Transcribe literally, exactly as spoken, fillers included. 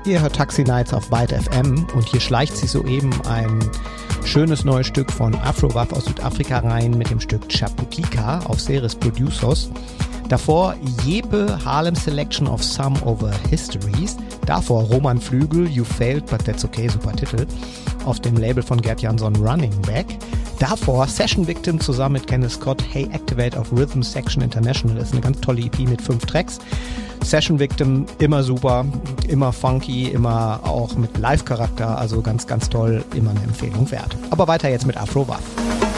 Ihr hört Taxi Nights auf Byte F M und hier schleicht sich soeben ein schönes neues Stück von Afrowav aus Südafrika rein mit dem Stück Chaputika auf Ceres Producers. Davor Jeppe Harlem Selection of Some Over Histories. Davor Roman Flügel, You Failed But That's Okay, super Titel, auf dem Label von Gerd Jansson Running Back. Davor Session Victim zusammen mit Kenneth Scott, Hey Activate auf Rhythm Section International. Das ist eine ganz tolle E P mit fünf Tracks. Session Victim, immer super, immer funky, immer auch mit Live-Charakter, also ganz, ganz toll, immer eine Empfehlung wert. Aber weiter jetzt mit Afrowav.